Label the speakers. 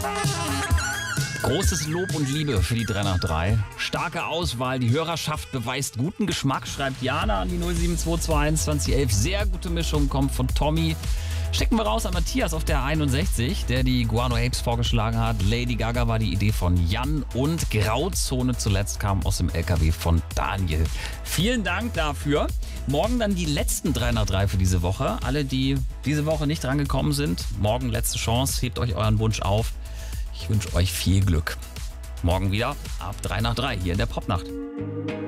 Speaker 1: Großes Lob und Liebe für die 3 nach 3. Starke Auswahl, die Hörerschaft beweist guten Geschmack, schreibt Jana an die 07221 2011. Sehr gute Mischung kommt von Tommy. Stecken wir raus an Matthias auf der 61, der die Guano Apes vorgeschlagen hat. Lady Gaga war die Idee von Jan und Grauzone zuletzt kam aus dem LKW von Daniel. Vielen Dank dafür. Morgen dann die letzten 3 nach 3 für diese Woche. Alle, die diese Woche nicht drangekommen sind, morgen letzte Chance, hebt euch euren Wunsch auf. Ich wünsche euch viel Glück. Morgen wieder ab 3 nach 3 hier in der Popnacht.